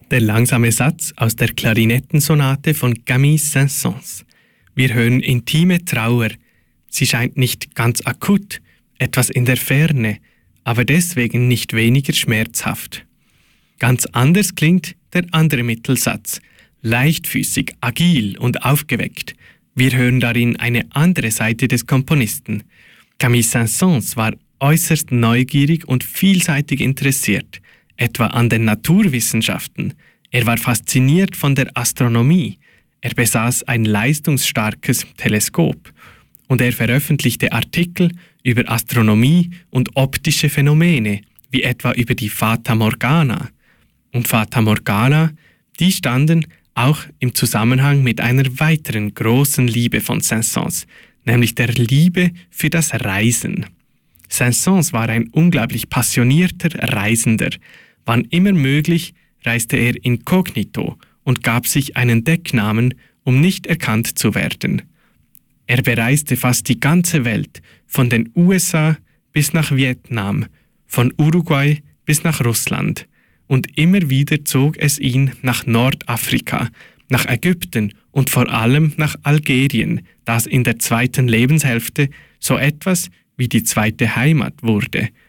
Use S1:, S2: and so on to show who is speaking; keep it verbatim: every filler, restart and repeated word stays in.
S1: Der langsame Satz aus der Klarinettensonate von Camille Saint-Saëns. Wir hören intime Trauer. Sie scheint nicht ganz akut, etwas in der Ferne, aber deswegen nicht weniger schmerzhaft. Ganz anders klingt der andere Mittelsatz, leichtfüßig, agil und aufgeweckt. Wir hören darin eine andere Seite des Komponisten. Camille Saint-Saëns war äußerst neugierig und vielseitig interessiert, etwa an den Naturwissenschaften. Er war fasziniert von der Astronomie. Er besaß ein leistungsstarkes Teleskop und er veröffentlichte Artikel über Astronomie und optische Phänomene, wie etwa über die Fata Morgana. Und Fata Morgana, die standen auch im Zusammenhang mit einer weiteren großen Liebe von Saint-Saëns, nämlich der Liebe für das Reisen. Saint-Saëns war ein unglaublich passionierter Reisender. Wann immer möglich reiste er inkognito und gab sich einen Decknamen, um nicht erkannt zu werden. Er bereiste fast die ganze Welt, von den U S A bis nach Vietnam, von Uruguay bis nach Russland. Und immer wieder zog es ihn nach Nordafrika, nach Ägypten und vor allem nach Algerien, das in der zweiten Lebenshälfte so etwas wie die zweite Heimat wurde.